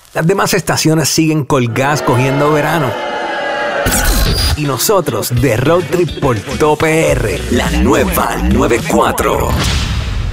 Las demás estaciones siguen colgadas cogiendo verano. Y nosotros de Road Trip por Top PR, la nueva 94.